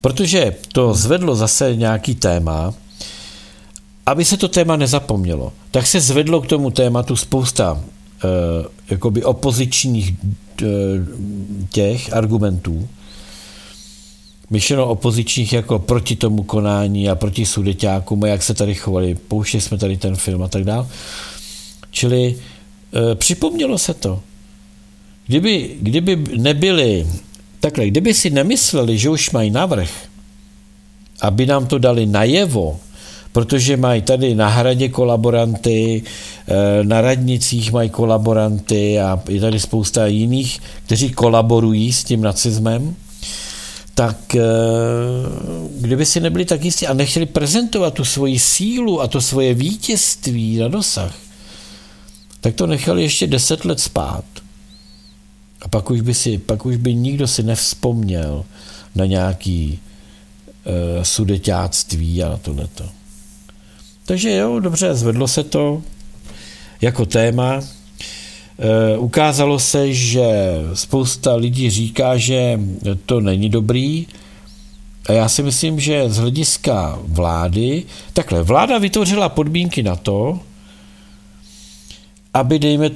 protože to zvedlo zase nějaký téma, aby se to téma nezapomnělo, tak se zvedlo k tomu tématu spousta jakoby opozičních těch argumentů, myšleno opozičních jako proti tomu konání a proti sudeťákům a jak se tady chovali, pouštěli jsme tady ten film a tak dále. Čili připomnělo se to. Kdyby nebyli takhle, kdyby si nemysleli, že už mají navrch, aby nám to dali najevo, protože mají tady na Hradě kolaboranty, na radnicích mají kolaboranty a je tady spousta jiných, kteří kolaborují s tím nacismem, tak kdyby si nebyli tak jistí a nechtěli prezentovat tu svoji sílu a to svoje vítězství na dosah, tak to nechali ještě 10 let spát. A pak už by nikdo si nevzpomněl na nějaký sudeťáctví a na tohleto. Takže jo, dobře, zvedlo se to jako téma. Ukázalo se, že spousta lidí říká, že to není dobrý. A já si myslím, že z hlediska vlády, takhle, vláda vytvořila podmínky na to, aby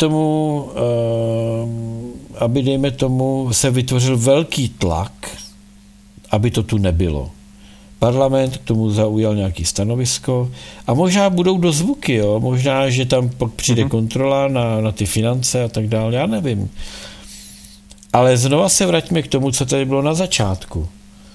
dejme tomu se vytvořil velký tlak, aby to tu nebylo. Parlament k tomu zaujal nějaký stanovisko a možná budou dozvuky, jo? Možná, že tam pak přijde kontrola na ty finance a tak dále, já nevím. Ale znova se vraťme k tomu, co tady bylo na začátku.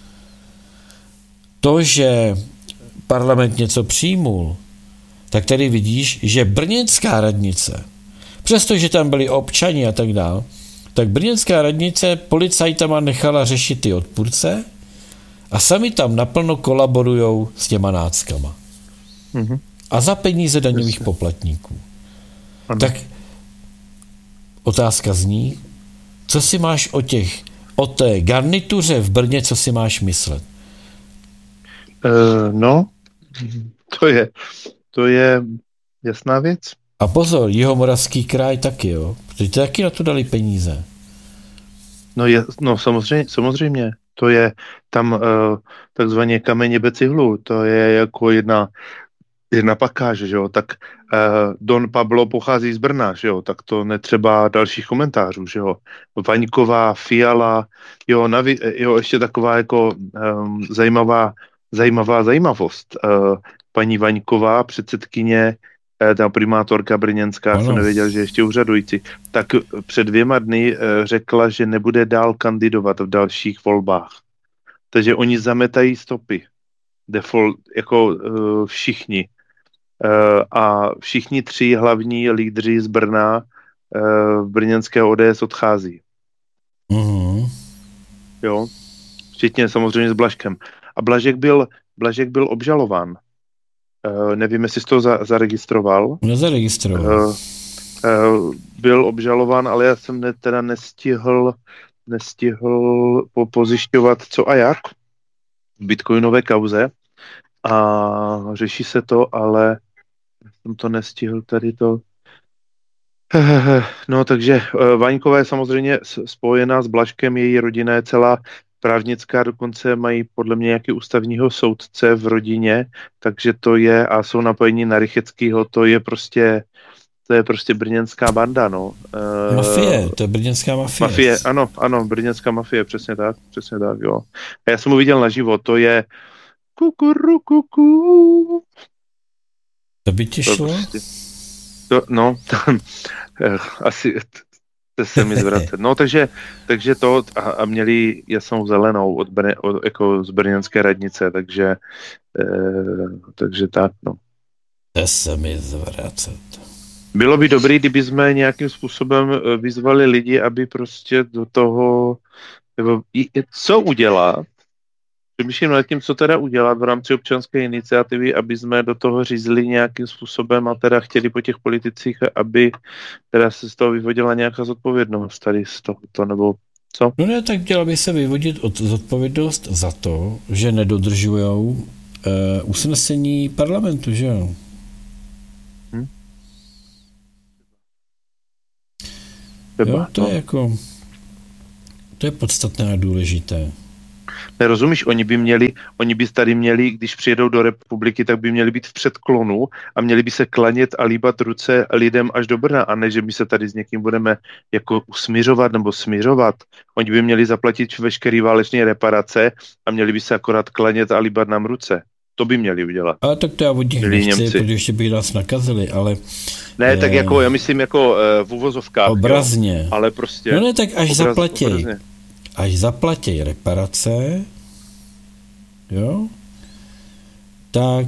To, že parlament něco přijmul, tak tady vidíš, že brněnská radnice, přestože tam byli občani a tak dále, tak brněnská radnice policajtama nechala řešit ty odpůrce a sami tam naplno kolaborujou s těma náckama. A za peníze daňových poplatníků. Ano. Tak otázka zní, co si máš o té garnituře v Brně, co si máš myslet? No, to je jasná věc. A pozor, Jihomoravský kraj taky, jo? Protože taky na to dali peníze. No samozřejmě. To je tam takzvaně kameně bez cihlu. To je jako jedna pakáž, že jo? Tak Don Pablo pochází z Brna, že jo? Tak to netřeba dalších komentářů, že jo? Vaňková, Fiala, jo, ještě taková jako zajímavost. Paní Vaňková, předsedkyně, ta primátorka brněnská, jsem nevěděl, že ještě úřadující, tak před 2 dny řekla, že nebude dál kandidovat v dalších volbách. Takže oni zametají stopy. Default, jako všichni. A všichni 3 hlavní lídři z Brna v brněnské ODS odchází. Jo. Včetně samozřejmě s Blažkem. A Blažek byl obžalován. Nevím, jestli jsi to zaregistroval. Nezaregistroval. Byl obžalován, ale já jsem teda nestihl pozjišťovat co a jak v bitcoinové kauze a řeší se to, ale jsem to nestihl tady to. No, takže Vaňková je samozřejmě spojená s Blažkem, její rodina je celá právnická, dokonce mají podle mě nějaký ústavního soudce v rodině, takže to je, a jsou napojení na Rycheckýho, to je prostě brněnská banda, no. Mafie, to je brněnská mafie. Mafie, ano, brněnská mafie, přesně tak, jo. A já jsem ho viděl naživo, to je kukurukuku. To by ti šlo? Asi se mi zvracet. No, takže to a měli jasnou zelenou jako z brněnské radnice, takže tak, no. To se mi zvracet. Bylo by dobré, kdyby jsme nějakým způsobem vyzvali lidi, aby prostě do toho, nebo co udělat, přemýšlím nad tím, co teda udělat v rámci občanské iniciativy, aby jsme do toho řízli nějakým způsobem a teda chtěli po těch politicích, aby teda se z toho vyvodila nějaká zodpovědnost tady z toho, nebo co? No ne, tak měla by se vyvodit zodpovědnost za to, že nedodržujou usnesení parlamentu, že jo? Jo, to je podstatné a důležité. Nerozumíš, oni by tady měli, když přijedou do republiky, tak by měli být v předklonu a měli by se klanět a líbat ruce lidem až do Brna, a ne, že my se tady s někým budeme jako usmiřovat nebo smiřovat. Oni by měli zaplatit veškeré váleční reparace a měli by se akorát klanět a líbat nám ruce. To by měli udělat. Ale tak to já od nich nechci, protože ještě by nás nakazili, ale... Ne, tak jako, já myslím jako v uvozovkách. Obrazně. Jo, ale prostě... No ne, tak až zaplatěj reparace, jo, tak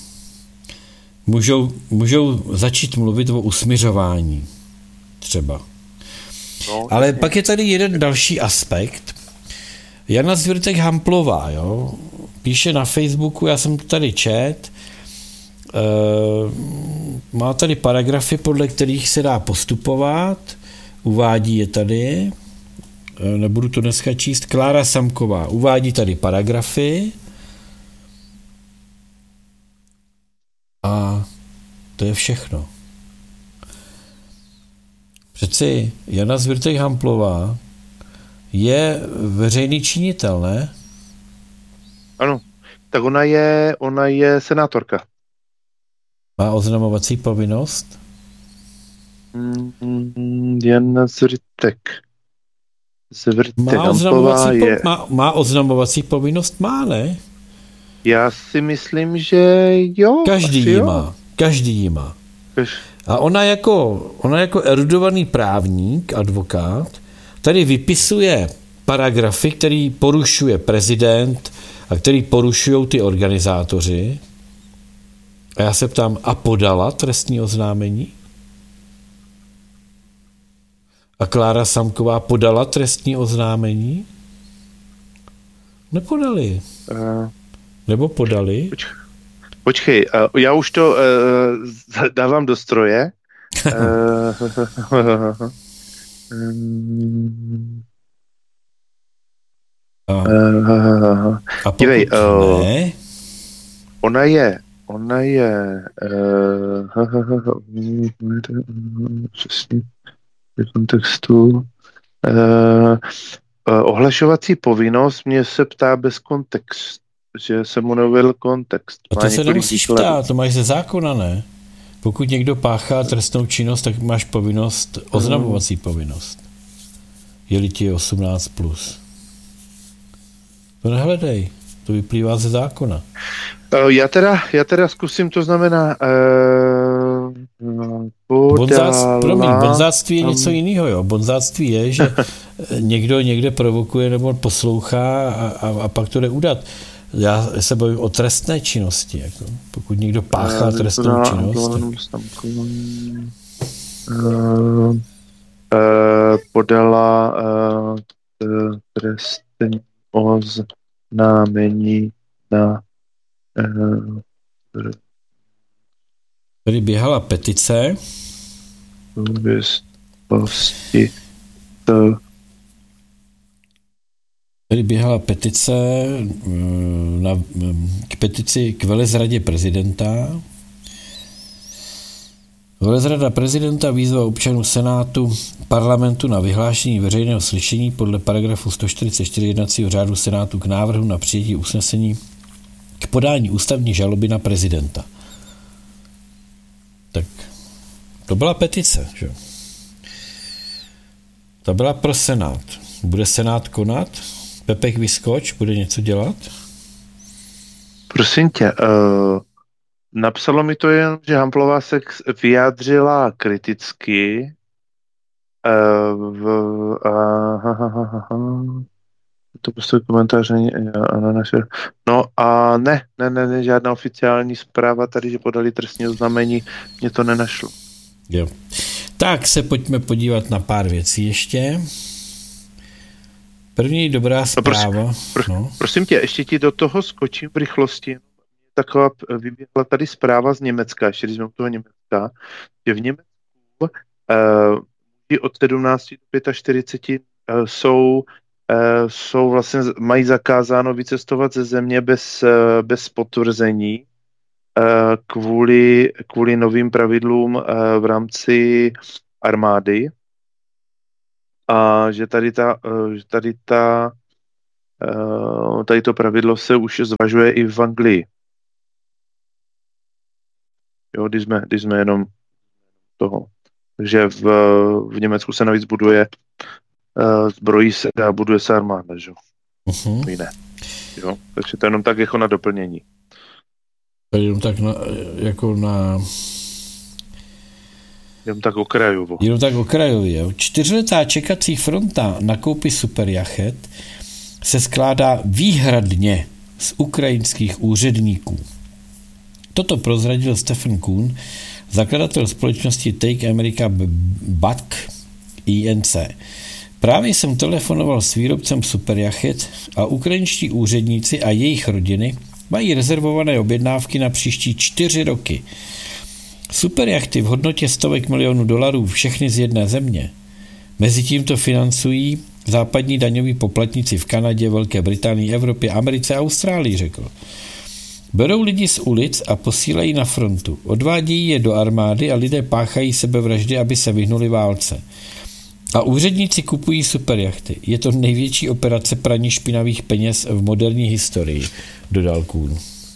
můžou začít mluvit o usmiřování třeba. No, ale pak je tady jeden další aspekt. Jana Zwirtek-Hamplová, jo, píše na Facebooku, já jsem to tady čet, má tady paragrafy, podle kterých se dá postupovat, uvádí je tady, nebudu to dneska číst, Klára Samková uvádí tady paragrafy a to je všechno. Přeci Jana Zwirtek-Hamplová je veřejný činitel, ne? Ano, tak ona je senátorka. Má oznamovací povinnost? Jana Zwirtek-Hamplová je... Má oznamovací povinnost? Má, ne? Já si myslím, že jo. Každý ji má. A ona jako erudovaný právník, advokát, tady vypisuje paragrafy, který porušuje prezident a který porušují ty organizátoři. A já se ptám, a podala trestní oznámení? A Klára Samková podala trestní oznámení? Nepodali. Nebo podali? Počkej, já už to dávám do stroje. A dívej, ne? Ona je přesně v kontextu ohlašovací povinnost, mě se ptá bez kontextu, že jsem mu neuvedl kontext. A to se nemusíš ptát, to máš ze zákona, ne? Pokud někdo páchá trestnou činnost, tak máš povinnost, oznamovací povinnost. Je-li ti 18+. To nehledej, to vyplývá ze zákona. Já teda zkusím, to znamená bonzáctví je něco jiného, jo. Bonzáctví je, že někdo někde provokuje nebo poslouchá a pak to jde udat. Já se bavím o trestné činnosti. Jako. Pokud někdo páchá trestnou činnost. Podala trestní oznámení na tady běhala petice. Tady běhala petice k petici k velezradě prezidenta. Velezrada prezidenta výzva občanů Senátu parlamentu na vyhlášení veřejného slyšení podle paragrafu 144 jednacího řádu Senátu k návrhu na přijetí usnesení k podání ústavní žaloby na prezidenta. Tak to byla petice, že? To byla pro Senát. Bude Senát konat? Pepek vyskoč, bude něco dělat? Prosím tě, napsalo mi to jen, že Hamplová se vyjádřila kriticky. To prostě komentář není. No a ne, žádná oficiální zpráva tady, že podali trestní oznámení, mě to nenašlo. Jo. Tak se pojďme podívat na pár věcí ještě. První dobrá zpráva. Prosím tě, ještě ti do toho skočím v rychlosti. Taková vyběhla tady zpráva z Německa, ještě když jsme u toho Německa, že v Německu od 17 do 45 jsou vlastně, mají zakázáno vycestovat ze země bez potvrzení kvůli novým pravidlům v rámci armády. A že tady ta tady to pravidlo se už zvažuje i v Anglii. Jo, když jsme jenom toho. Takže v Německu se navíc buduje zbrojí se a buduje se armáda, že? Jiné. Jo, takže to je jenom tak jako na doplnění. Jenom tak Jenom tak okrajovo. Jenom tak okrajově. 4letá čekací fronta na koupi superjachet se skládá výhradně z ukrajinských úředníků. Toto prozradil Stephen Kuhn, zakladatel společnosti Take America Back Inc. Právě jsem telefonoval s výrobcem superjachet a ukrajinští úředníci a jejich rodiny mají rezervované objednávky na příští 4 roky. Superjachty v hodnotě stovek milionů dolarů, všechny z jedné země. Mezitím to financují západní daňoví poplatníci v Kanadě, Velké Británii, Evropě, Americe a Austrálii, řekl. Berou lidi z ulic a posílají na frontu. Odvádějí je do armády a lidé páchají sebevraždy, aby se vyhnuli válce. A úředníci kupují superjachty. Je to největší operace praní špinavých peněz v moderní historii, dodal Kuhn.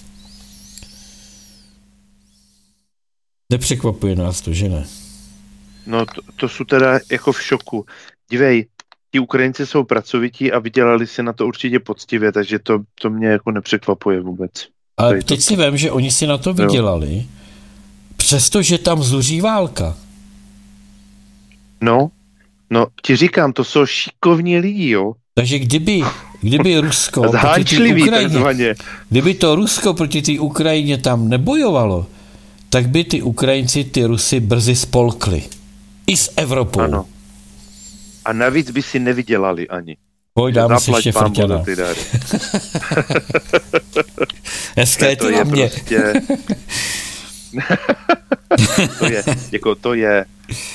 Nepřekvapuje nás to, že ne? No to jsou teda jako v šoku. Dívej, ti Ukrajinci jsou pracovití a vydělali si na to určitě poctivě, takže to mě jako nepřekvapuje vůbec. Ale teď si vem, že oni si na to vydělali, přestože tam zuří válka. No, ti říkám, to jsou šikovní lidi, jo. Takže kdyby Rusko proti té Ukrajině, kdyby to Rusko proti té Ukrajině tam nebojovalo, tak by ty Ukrajinci ty Rusy brzy spolkli. I s Evropou. Ano. A navíc by si nevydělali ani. Pojď, dáme si ještě frťana. Dneska je to na mě. Prostě... to je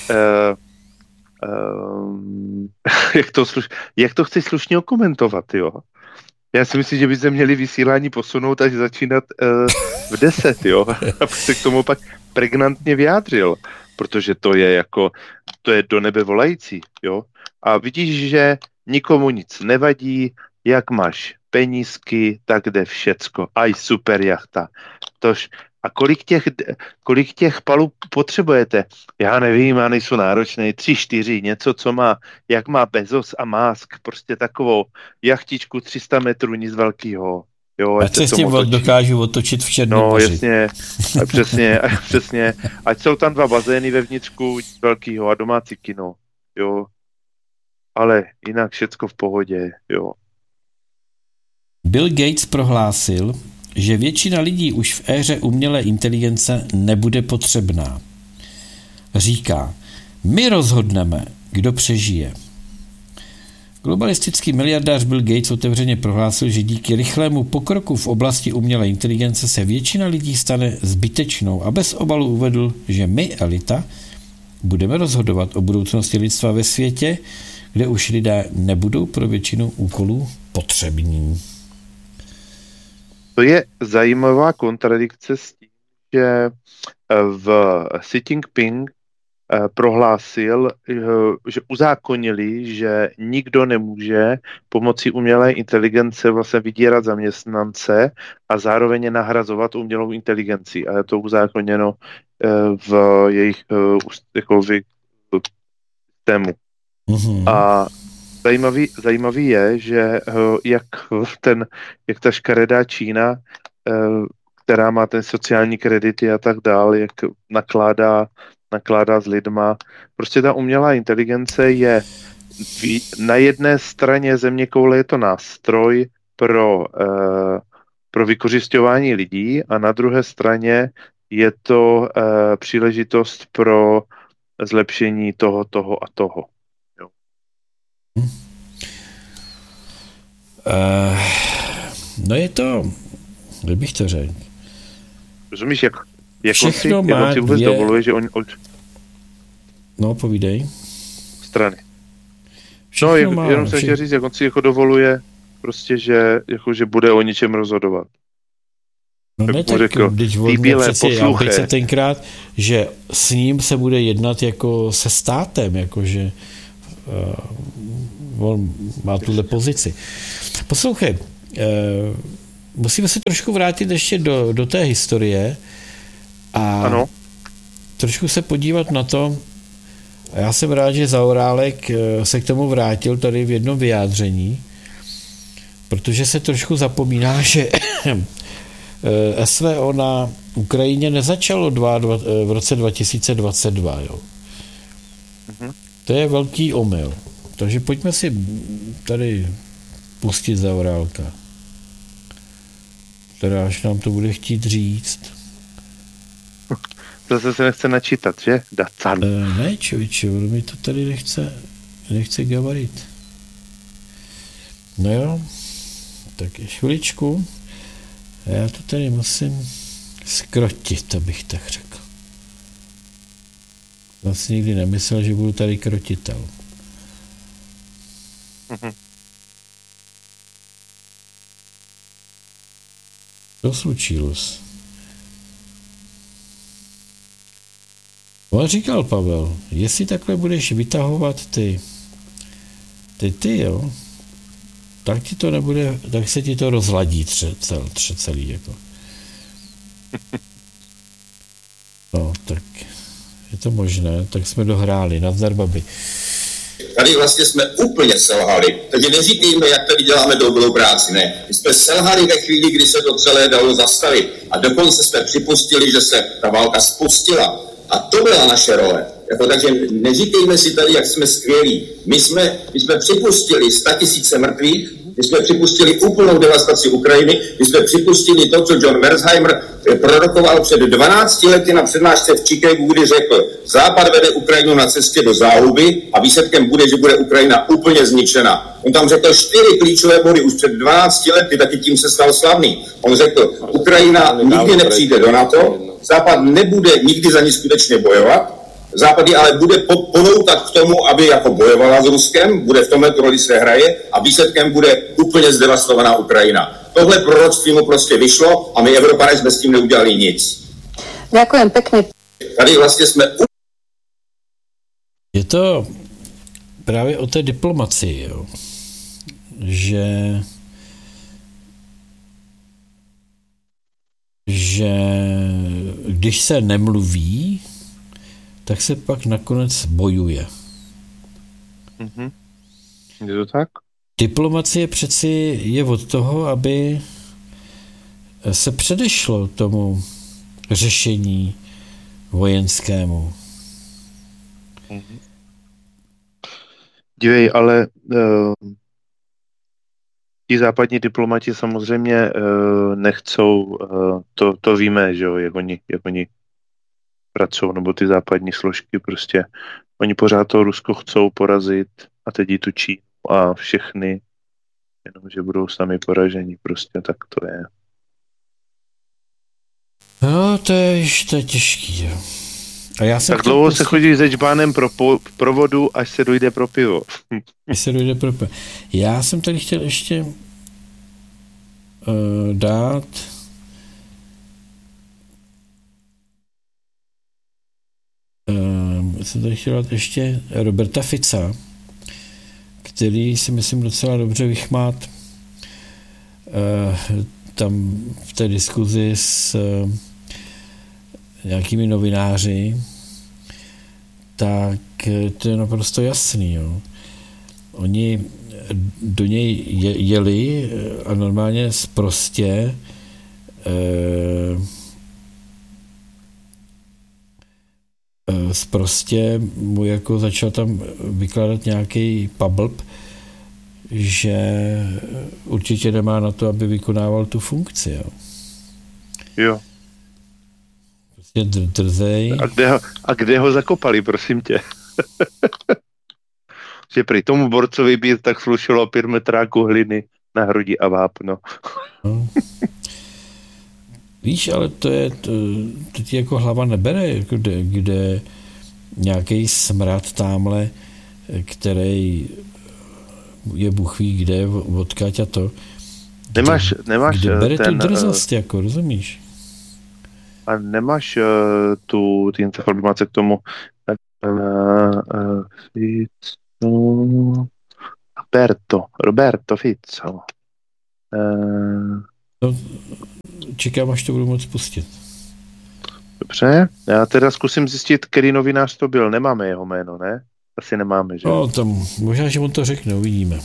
jak to chci slušně okomentovat, jo? Já si myslím, že by se měli vysílání posunout až začínat v 10, jo? Aby se k tomu pak pregnantně vyjádřil, protože to je do nebe volající, jo? A vidíš, že nikomu nic nevadí, jak máš penízky, tak jde všecko. Aj super jachta. A kolik těch palub potřebujete? Já nevím, já nejsou náročné, 3, 4, něco, jak má Bezos a Musk, prostě takovou jachtičku 300 metrů, nic velkýho. Jo, ať se s tím dokážu otočit v Černém moři. No, jasně, přesně. Ať jsou tam 2 bazény vevnitřku, nic velkýho a domácí kino, jo. Ale jinak všecko v pohodě, jo. Bill Gates prohlásil, že většina lidí už v éře umělé inteligence nebude potřebná. Říká, my rozhodneme, kdo přežije. Globalistický miliardář Bill Gates otevřeně prohlásil, že díky rychlému pokroku v oblasti umělé inteligence se většina lidí stane zbytečnou a bez obalu uvedl, že my, elita, budeme rozhodovat o budoucnosti lidstva ve světě, kde už lidé nebudou pro většinu úkolů potřební. To je zajímavá kontradikce s tím, že Xi Jinping prohlásil, že uzákonili, že nikdo nemůže pomocí umělé inteligence vlastně vydírat zaměstnance a zároveň je nahrazovat umělou inteligencí. A je to uzákoněno v jejich systému. Mm-hmm. A zajímavý je, že jak ta škaredá Čína, která má ten sociální kredity a tak dále, jak nakládá s lidma. Prostě ta umělá inteligence je na jedné straně zeměkoule je to nástroj pro vykořisťování lidí a na druhé straně je to příležitost pro zlepšení toho a toho. Jo. No je to, jak bych to řekl. Rozumíš, jak on si vůbec dovoluje, že on... No, povídej. Strany. No, jenom jsem chtěl říct, jak on si jako dovoluje prostě, že bude o ničem rozhodovat. No ne, tak řekl, když volně přeci ambice tenkrát, že s ním se bude jednat jako se státem, jakože on má tuhle pozici. Poslouchej, musíme se trošku vrátit ještě do té historie a ano. trošku se podívat na to, a já jsem rád, že Zaorálek se k tomu vrátil tady v jednom vyjádření, protože se trošku zapomíná, že SVO na Ukrajině nezačalo v roce 2022. Jo. To je velký omyl. Takže pojďme si tady pustit Zaorálka, která až nám to bude chtít říct. Zase se nechce načítat, že? Dacan. Ne, člověče, on mi to tady nechce gabarit. No jo, tak chviličku. Já to tady musím skrotit, abych tak řekl. Vlastně nikdy nemyslel, že budu tady krotitel. To slučilo se. On říkal, Pavel, jestli takhle budeš vytahovat ty jo, tak ti to nebude, tak se ti to rozladí celý, jako. No, tak je to možné, tak jsme dohráli, nazdar babi. Tady vlastně jsme úplně selhali. Takže neříkejme, jak tady děláme dobrou práci. Ne, my jsme selhali ve chvíli, kdy se to celé dalo zastavit. A dokonce jsme připustili, že se ta válka spustila. A to byla naše role. Takže neříkejme si tady, jak jsme skvělí. My jsme připustili 100 000 mrtvých, my jsme připustili úplnou devastaci Ukrajiny, my jsme připustili to, co John Wersheimer prorokoval před 12 lety na přednášce v Chicagu, kdy řekl, Západ vede Ukrajinu na cestě do záhuby a výsledkem bude, že bude Ukrajina úplně zničena. On tam řekl 4 klíčové body už před 12 lety, taky tím se stal slavný. On řekl, Ukrajina nikdy nepřijde do NATO, Západ nebude nikdy za ní skutečně bojovat, Západ ale bude ponoutat k tomu, aby jako bojovala s Ruskem, bude v tomhle roli se hraje a výsledkem bude úplně zdevastovaná Ukrajina. Tohle proroctví mu prostě vyšlo a my Evropané jsme s tím neudělali nic. Ďakujem pekne. Tady vlastně jsme... Je to právě o té diplomacii, jo. Že když se nemluví, tak se pak nakonec bojuje. Je to tak? Diplomacie přeci je od toho, aby se předešlo tomu řešení vojenskému. Dívej, ale ti západní diplomati samozřejmě nechcou, to víme, že jo, jak oni pracují, nebo ty západní složky prostě. Oni pořád to Rusko chcou porazit a teď jí tu Čínu a všechny, jenomže budou sami poražení prostě, tak to je. No, to je těžký, jo. A já jsem tak dlouho se chodí se džbánem pro vodu, až se dojde pro pivo. Já jsem tady chtěl ještě dát ještě Roberta Fica, který si myslím docela dobře vychmát tam v té diskuzi s nějakými novináři, tak to je naprosto jasný. Jo. Oni do něj jeli a normálně sprostě mu jako začal tam vykládat nějaký pablb, že určitě nemá na to, aby vykonával tu funkci. Jo. Prostě drzej. A kde ho zakopali, prosím tě? Že při tomu borcovi by tak slušelo 5 metráků hliny na hrudi a vápno. No. Víš, ale to ti jako hlava nebere, jako kde nějaký smrad támhle, který je Bůh ví kde, odkaď a to. Nemáš kde bere tu drzost, jako, rozumíš? A nemáš ty informace k tomu, Roberto Fico. No, čekám, až to budu moct pustit. Dobře, já teda zkusím zjistit, který novinář to byl. Nemáme jeho jméno, ne? Asi nemáme, že? No, tam možná, že on to řekne, uvidíme.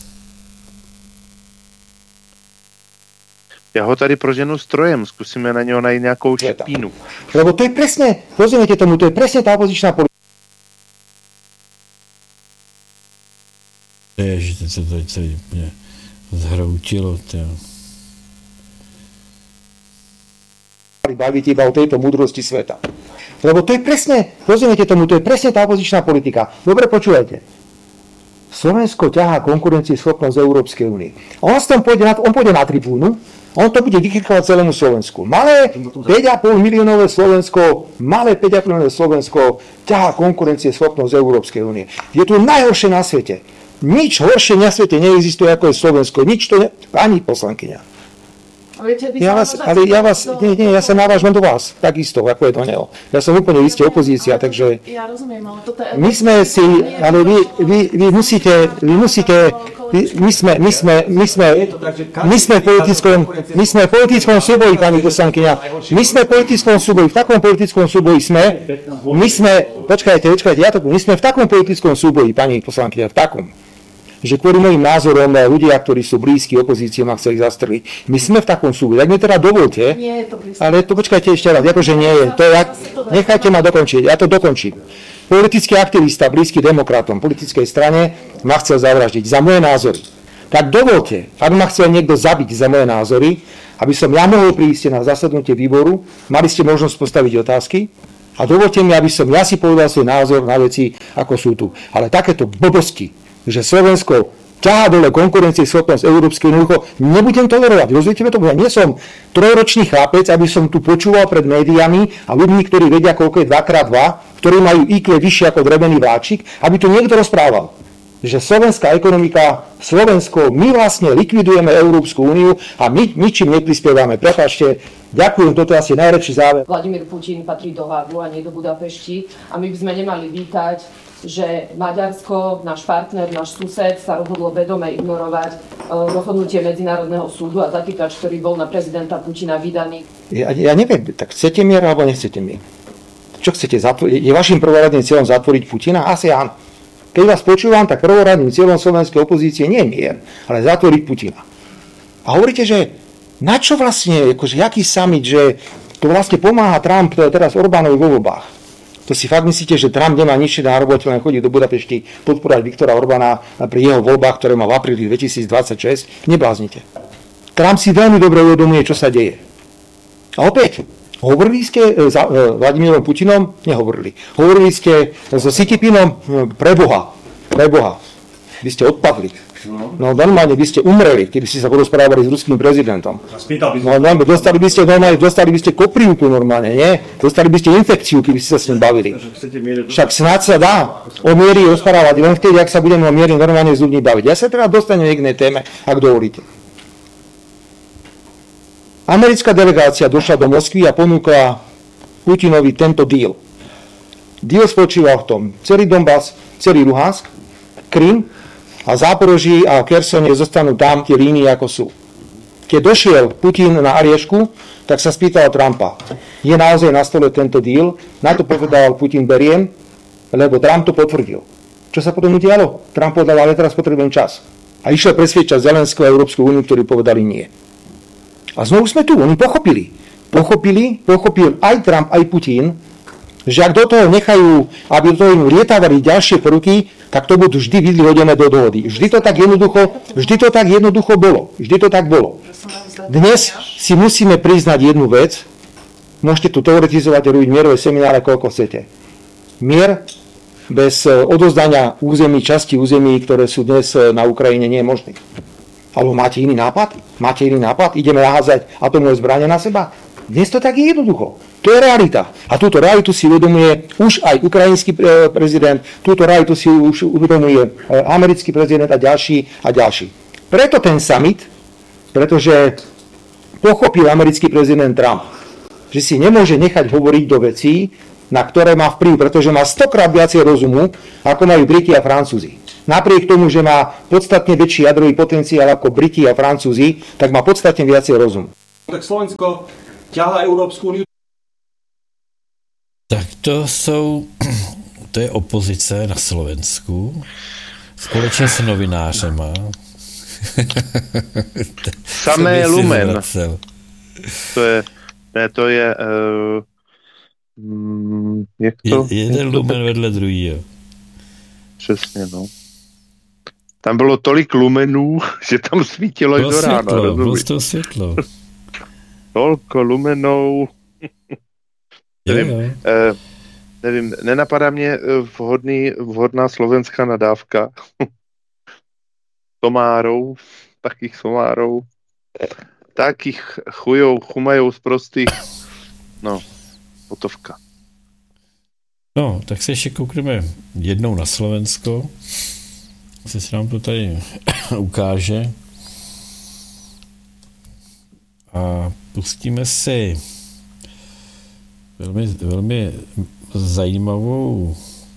Já ho tady proženu strojem, zkusíme na něho najít nějakou špínu. Lebo to je presne, rozumiete tomu, to je presne tá opozičná politika. Ježiš, teď se to celý úplně zhroutilo. Baviť iba o tejto múdrosti sveta. Lebo to je presne, rozumiete tomu, to je presne tá opozičná politika. Dobre počúvajte. Slovensko ťahá konkurencieschopnosť Európskej únie. On pôjde na tribúnu, on to bude vykrikovať celému Slovensku. Malé 5,5 miliónové Slovensko ťahá konkurencieschopnosť Európskej únie. Je tu najhoršie na svete. Nič horšie na svete neexistuje, ako je Slovensko. Nič to ani poslankyňa. Ja sa navážam do vás, takisto, ako je do neho. Ja som úplne, vy ste opozícia, takže... Ja rozumiem, ale toto je... My sme si, ale vy musíte, my sme v politickom súboji, pani poslankyňa. My sme v politickom súboji, v takom politickom súboji sme, počkajte, my sme v takom politickom súboji, pani poslankyňa, v takom, že kvôli mojim názorom ľudia, ktorí sú blízki opozícii, ma chceli zastreliť. My sme v takom súboji. Tak mi teda dovolte, ale to počkajte ešte raz, akože nie je. Nechajte ma dokončiť, ja to dokončím. Politický aktivista, blízky demokratom, politickej strane, ma chcel zavraždiť za moje názory. Tak dovolte, ak ma chcel niekto zabiť za moje názory, aby som ja mohol prísť na zasadnutie výboru, mali ste možnosť postaviť otázky a dovolte mi, aby som ja si povedal svoj názor na veci, ako sú tu. Ale takéto blbosti, že Slovensko ťahá dole konkurencieschopnosť Európskej únie, nebudem tolerovať. Rozumiete to? Ja nie som trojročný chlapec, aby som tu počúval pred médiami a ľuďmi, ktorí vedia, koľko je 2x2, ktorí majú IQ vyššie ako drevený vláčik, aby tu niekto rozprával, že slovenská ekonomika, Slovensko, my vlastne likvidujeme Európsku úniu a my ničím neprispievame. Prepáčte, ďakujem, toto je asi najlepší záver. Vladimír Putin patrí do Hágu a nie do Budapešti a my by sme nemali vítať, že Maďarsko, náš partner, náš sused sa rozhodlo vedome ignorovať rozhodnutie Medzinárodného súdu a zatýkač, ktorý bol na prezidenta Putina vydaný. Ja neviem, tak chcete mier alebo nechcete mier? Čo chcete? Je vašim prvoradným cieľom zatvoriť Putina? Asi áno. Keď vás počúvam, tak prvoradným cieľom slovenskej opozície nie je mier, ale zatvoriť Putina. A hovoríte, že na čo vlastne, akože jaký summit, že to vlastne pomáha Trump teraz Orbánovi vo voľbách. To si fakt myslíte, že Trump nemá nič na robote, len chodí do Budapešti podporovať Viktora Orbána pri jeho voľbách, ktoré má v apríli 2026? Nebláznite. Trump si veľmi dobre uvedomuje, čo sa deje. A opäť, hovorili ste s Vladimírom Putinom? Nehovorili. Hovorili ste so Xi Jinpingom? Preboha. Vy ste odpadli. No normálne by ste umreli, keby ste sa porozprávali s ruským prezidentom. Dostali by ste koprivku normálne, nie? Dostali by ste infekciu, keby ste sa s ním bavili. Však snáď sa dá o miery rozprávať len vtedy, ak sa budeme o miery normálne s ľuďmi baviť. Ja sa teda dostanem k jednej téme, ak dovolíte. Americká delegácia došla do Moskvy a ponúkla Putinovi tento deal. Deal spočíval v tom, celý Donbas, celý Luhansk, Krym a Záporoží a Kersone zostanú tam tie línie, ako sú. Keď došiel Putin na Ariešku, tak sa spýtal Trumpa, je naozaj na stole tento deal? Na to povedal Putin, beriem, lebo Trump to potvrdil. Čo sa potom udialo? Trump povedal, ale teraz potrebujem čas. A išiel presviedčať Zelenského a Európsku úniu, ktorí povedali nie. A znovu sme tu, oni pochopil aj Trump, aj Putin, že ak do toho nechajú, aby do toho lietávali ďalšie prvky, tak to budú vždy vyhodené do dohody. Vždy to tak jednoducho bolo. Dnes si musíme priznať jednu vec, môžete tu teoretizovať a robiť mierové semináre, koľko chcete. Mier bez odozdania časti území, ktoré sú dnes na Ukrajine, nie je možný. Alebo máte iný nápad? Ideme nahádzať atomové zbrane na seba? Dnes to tak je jednoducho. To je realita. A túto realitu si uvedomuje už aj ukrajinský prezident, túto realitu si už uvedomuje americký prezident a ďalší. Preto ten summit, pretože pochopil americký prezident Trump, že si nemôže nechať hovoriť do vecí, na ktoré má vplyv, pretože má 100-krát viacej rozumu, ako majú Briti a Francúzi. napriek tomu, že má podstatne väčší jadrový potenciál ako Briti a Francúzi, tak má podstatne viacej rozum. Tak Slovensko ťahá Európsku úniu. Tak to je opozice na Slovensku, společně s novinářema. Samé Lumen. To je jak to? Jeden lumen vedle druhýho. Přesně, no. Tam bylo tolik lumenů, že tam svítilo i do rána. Bylo světlo. Tolko lumenou. Nevím, nenapadá mě vhodná slovenská nadávka. Takých chumajou sprostých. No, potovka. No, tak se ještě koukneme jednou na Slovensko. Se nám to tady ukáže. A pustíme si velmi zajímavou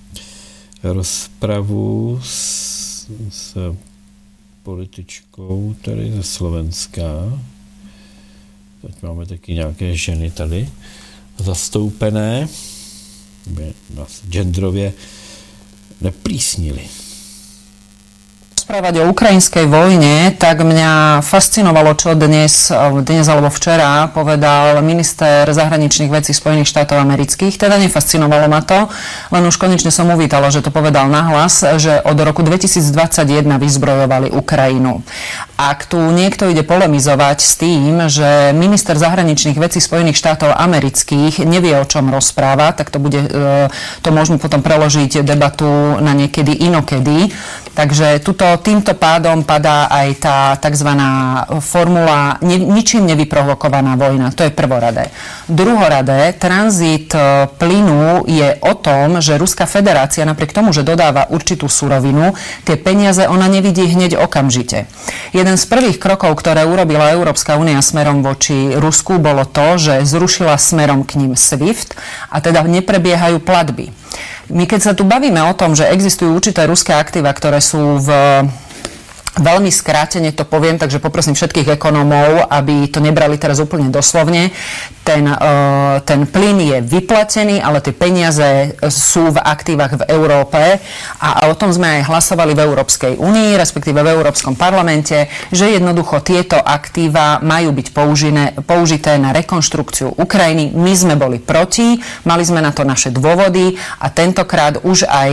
rozpravu s političkou tady ze Slovenska. Teď máme taky nějaké ženy tady zastoupené, aby nás genderově neplísnili. Rozprávať o ukrajinskej vojne, tak mňa fascinovalo, čo dnes alebo včera povedal minister zahraničných vecí Spojených štátov amerických. Teda nefascinovalo ma to, len už konečne som uvítala, že to povedal nahlas, že od roku 2021 vyzbrojovali Ukrajinu. Ak tu niekto ide polemizovať s tým, že minister zahraničných vecí Spojených štátov amerických nevie, o čom rozpráva, tak to môžeme potom preložiť debatu na niekedy inokedy. Takže týmto pádom padá aj tá tzv. Formula ničím nevyprovokovaná vojna. To je prvoradé. Druhoradé, tranzit plynu je o tom, že Ruská federácia napriek tomu, že dodáva určitú surovinu, tie peniaze ona nevidí hneď okamžite. Jeden z prvých krokov, ktoré urobila Európska únia smerom voči Rusku, bolo to, že zrušila smerom k ním SWIFT a teda neprebiehajú platby. My keď sa tu bavíme o tom, že existujú určité ruské aktíva, ktoré sú veľmi skrátene to poviem, takže poprosím všetkých ekonómov, aby to nebrali teraz úplne doslovne. Ten plyn je vyplatený, ale tie peniaze sú v aktívach v Európe a o tom sme aj hlasovali v Európskej únii, respektíve v Európskom parlamente, že jednoducho tieto aktíva majú byť použité na rekonštrukciu Ukrajiny. My sme boli proti, mali sme na to naše dôvody a tentokrát už aj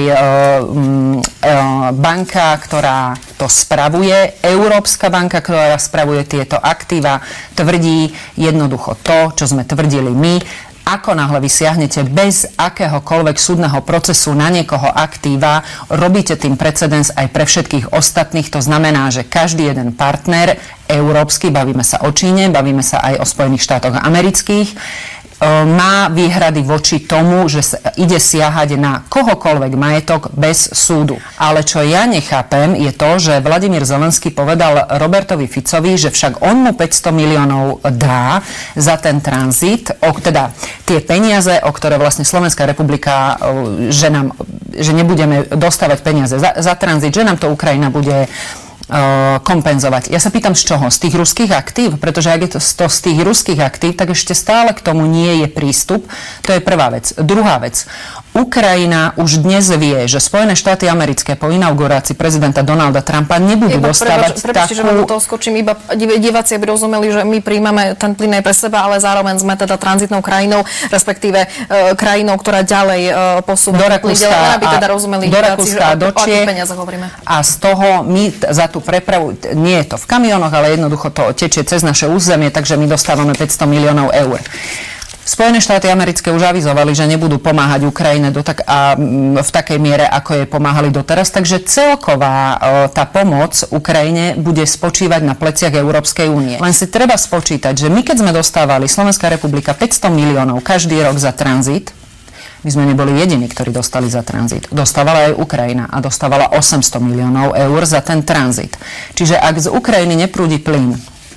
banka, ktorá to spravuje, Európska banka, ktorá spravuje tieto aktíva, tvrdí jednoducho to, čo sme tvrdili my. Ako náhle vy siahnete bez akéhokoľvek súdneho procesu na niekoho aktíva, robíte tým precedens aj pre všetkých ostatných. To znamená, že každý jeden partner európsky, bavíme sa o Číne, bavíme sa aj o Spojených štátoch amerických, má výhrady voči tomu, že ide siahať na kohokoľvek majetok bez súdu. Ale čo ja nechápem, je to, že Vladimír Zelenský povedal Robertovi Ficovi, že však on mu 500 miliónov dá za ten tranzit, teda tie peniaze, o ktoré vlastne Slovenská republika, že nebudeme dostávať peniaze za tranzit, že nám to Ukrajina bude kompenzovať. Ja sa pýtam, z čoho? Z tých ruských aktív? Pretože ak je to z tých ruských aktív, tak ešte stále k tomu nie je prístup. To je prvá vec. Druhá vec. Ukrajina už dnes vie, že Spojené štáty americké po inaugurácii prezidenta Donalda Trumpa nebudú dostávať Prepáčte, že vám do toho skočím, iba diváci by rozumeli, že my príjmame ten plyn aj pre seba, ale zároveň sme teda tranzitnou krajinou, respektíve krajinou, ktorá ďalej posúva do Rakúska, aby teda rozumeli do Rakúska, do Čiech. A z toho my za tú prepravu, nie je to v kamionoch, ale jednoducho to tečie cez naše územie, takže my dostávame 500 miliónov eur. Spojené štáty americké už avizovali, že nebudú pomáhať Ukrajine v takej miere, ako jej pomáhali doteraz. Takže celková tá pomoc Ukrajine bude spočívať na pleciach Európskej únie. Len si treba spočítať, že my keď sme dostávali, Slovenská republika, 500 miliónov každý rok za tranzit, my sme neboli jediní, ktorí dostali za tranzit. Dostávala aj Ukrajina a dostávala 800 miliónov eur za ten tranzit. Čiže ak z Ukrajiny neprúdi plyn,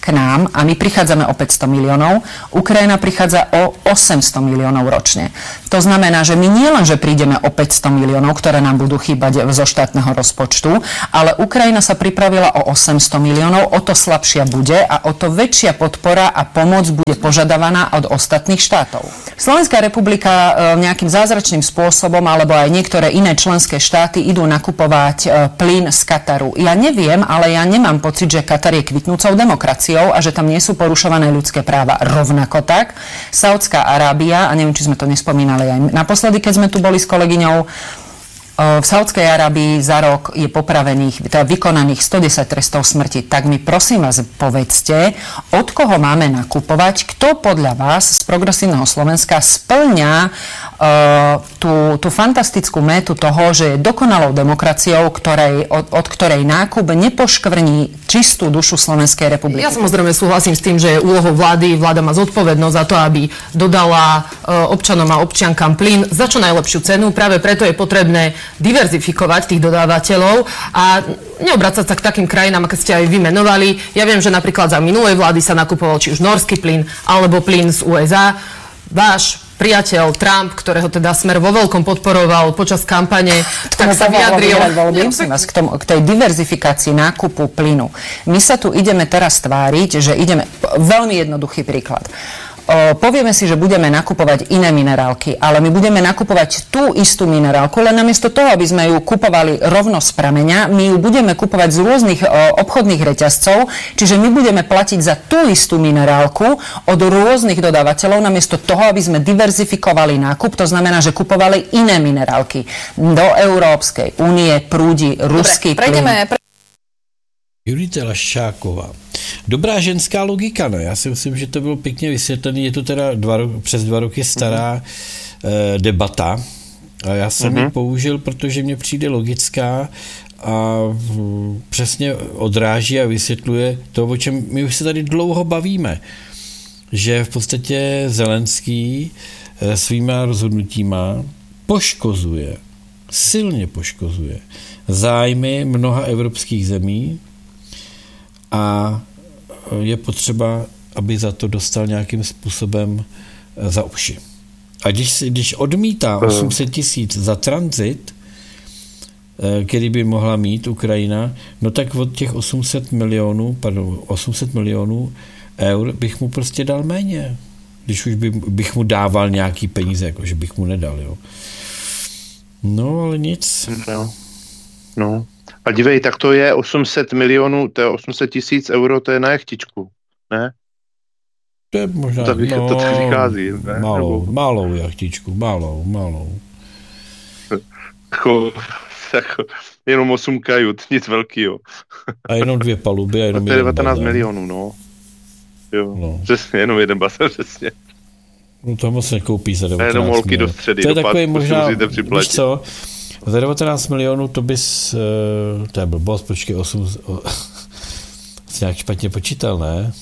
k nám a my prichádzame o 500 miliónov, Ukrajina prichádza o 800 miliónov ročne. To znamená, že my nie len, že prídeme o 500 miliónov, ktoré nám budú chýbať zo štátneho rozpočtu, ale Ukrajina sa pripravila o 800 miliónov, o to slabšia bude a o to väčšia podpora a pomoc bude požadovaná od ostatných štátov. Slovenská republika nejakým zázračným spôsobom alebo aj niektoré iné členské štáty idú nakupovať plyn z Kataru. Ja neviem, ale ja nemám pocit, že Katar je kvitnúcou demokraciou a že tam nie sú porušované ľudské práva. Rovnako tak Saudská Arábia, a neviem, či sme to nespomínali aj naposledy, keď sme tu boli s kolegyňou, v Saudskej Arábii za rok je popravených, teda vykonaných 110 trestov smrti. Tak mi prosím vás povedzte, od koho máme nakupovať, kto podľa vás z Progresívneho Slovenska splňa tú fantastickú métu toho, že je dokonalou demokraciou, od ktorej nákup nepoškvrní čistú dušu Slovenskej republiky. Ja samozrejme súhlasím s tým, že je úlohou vlády, vláda má zodpovednosť za to, aby dodala občanom a občiankam plyn za čo najlepšiu cenu. Práve preto je potrebné diverzifikovať tých dodávateľov a neobracať sa k takým krajinám, ako ste aj vymenovali. Ja viem, že napríklad za minulej vlády sa nakupoval či už norský plyn, alebo plyn z USA. Váš priateľ Trump, ktorého teda Smer vo veľkom podporoval počas kampane, tak sa vyjadril. K tej diverzifikácii nákupu plynu. My sa tu ideme teraz tváriť, že ideme... Veľmi jednoduchý príklad. Povieme si, že budeme nakupovať iné minerálky, ale my budeme nakupovať tú istú minerálku, len namiesto toho, aby sme ju kupovali rovno z prameňa, my ju budeme kupovať z rôznych obchodných reťazcov, čiže my budeme platiť za tú istú minerálku od rôznych dodávateľov, namiesto toho, aby sme diverzifikovali nákup, to znamená, že kupovali iné minerálky. Do Európskej únie prúdi ruský plyn. Judita Laščáková. Dobrá ženská logika, ne? Já si myslím, že to bylo pěkně vysvětlené. Je to teda přes 2 roky stará debata. A já jsem ji použil, protože mně přijde logická a přesně odráží a vysvětluje to, o čem my už se tady dlouho bavíme. Že v podstatě Zelenský svýma rozhodnutíma silně poškozuje zájmy mnoha evropských zemí a je potřeba, aby za to dostal nějakým způsobem za uši. A když odmítá 800 000 za tranzit, který by mohla mít Ukrajina, no tak od těch 800 milionů eur bych mu prostě dal méně. Když už bych mu dával nějaký peníze, jakože bych mu nedal, jo. No, ale nic. No. A dívej, tak to je 800 milionů, to je 800 000 euro, to je na jachtičku, ne? To je možná, to tak vychází, ne? Malou jachtičku, malou. Jako, jenom 8 kajut, nic velkýho. A jenom 2 paluby a jenom 19 milionů, no. Jo, no. Přesně, jenom jeden basen, přesně. No to moc nekoupí za 19 jenom holky do středy, to je takový možná, víš co, za 19 milionů to bys, to je blbost, počkej, jsi nějak špatně počítal, ne?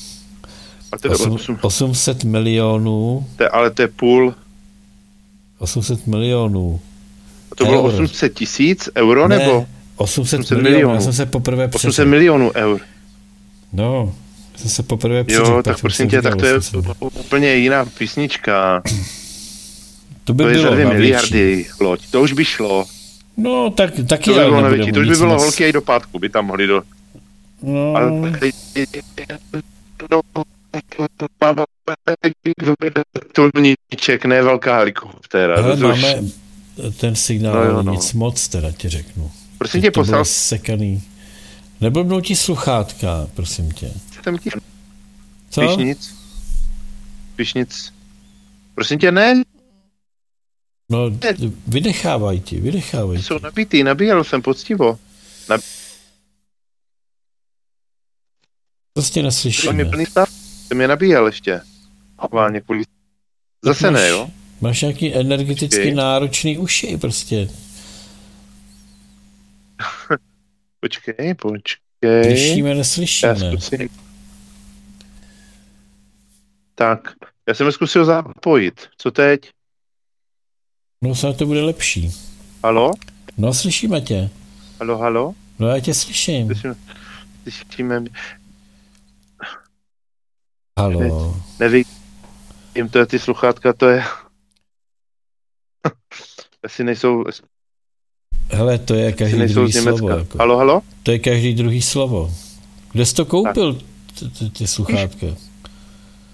800 milionů. Ale to je půl. 800 milionů. A to bylo 800 000 euro, ne, nebo? 800 milionů, já jsem se poprvé 800 milionů eur. No, jsem se poprvé přeřekl. Jo, tak prosím tě, tak to je úplně jiná písnička. To by bylo za 2 miliardy, loď, to už by šlo. No, taky to by bylo nevětší, to už by bylo holky i do pátku, by tam mohli do... No. Tulníček, ne velká helikoptéra. Ale máme ten signál, nic moc, teda ti řeknu. Prosím tě, poslal... sekaný. Neblbnou ti sluchátka, prosím tě. Co? Píš nic. Prosím tě, ne? No, vydechávaj ti. Jsou nabitý, nabíjel jsem poctivo. Prostě neslyšíme. To je plný stav, jsem je nabíjel ještě. Zase ne, jo? Máš nějaký energeticky náročný uši, prostě. Počkej. Slyšíme, neslyšíme. Tak, já jsem zkusil zapojit. Co teď? No, snad to bude lepší. Haló? No, slyšíme tě. Haló? No, já tě slyším. Slyšíme. Halo. Nevím, to je ty sluchátka, to je... Asi nejsou... Hele, to je každý druhý slovo. Jako. Halo? To je každý druhý slovo. Kde jsi to koupil, ty sluchátka?